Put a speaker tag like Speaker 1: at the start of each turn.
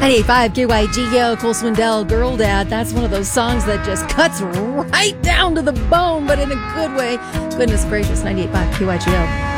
Speaker 1: 98.5 KYGO, Cole Swindell, Girl Dad. That's one of those songs that just cuts right down to the bone, but in a good way. Goodness gracious, 98.5 KYGO.